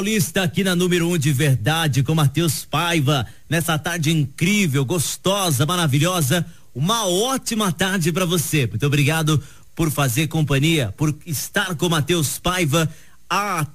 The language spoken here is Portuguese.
Paulista aqui na número 1 de verdade com Matheus Paiva, nessa tarde incrível, gostosa, maravilhosa, uma ótima tarde para você. Muito obrigado por fazer companhia, por estar com Matheus Paiva.